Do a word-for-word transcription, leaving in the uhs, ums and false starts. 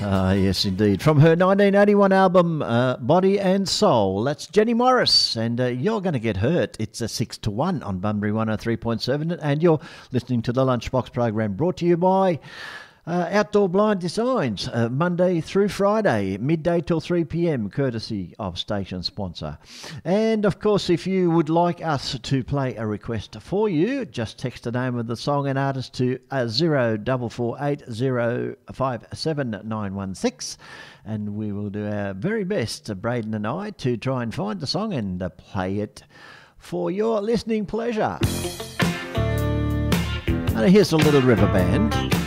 Ah, yes, indeed. From her nineteen eighty-one album, uh, Body and Soul. That's Jenny Morris, and uh, You're Gonna Get Hurt. It's a six to one on Bunbury one oh three point seven, and you're listening to the Lunchbox program brought to you by uh, Outdoor Blind Designs, uh, Monday through Friday, midday till three p.m, courtesy of station sponsor. And, of course, if you would like us to play a request for you, just text the name of the song and artist to uh, zero four four eight zero five seven nine one six, and we will do our very best, uh, Braden and I, to try and find the song and uh, play it for your listening pleasure. And here's the Little River Band.